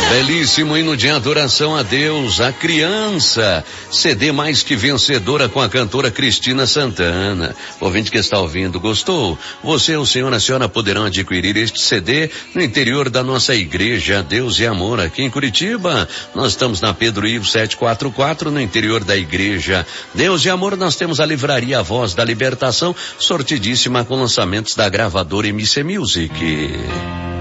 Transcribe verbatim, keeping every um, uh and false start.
Belíssimo hino de adoração a Deus, a criança, C D mais que vencedora com a cantora Cristina Santana. Ouvinte que está ouvindo, gostou? Você, o senhor e a senhora poderão adquirir este C D no interior da nossa igreja Deus e Amor aqui em Curitiba. Nós estamos na Pedro Ivo setecentos e quarenta e quatro, no interior da igreja Deus e Amor. Nós temos a livraria A Voz da Libertação, sortidíssima com lançamentos da gravadora M C Music.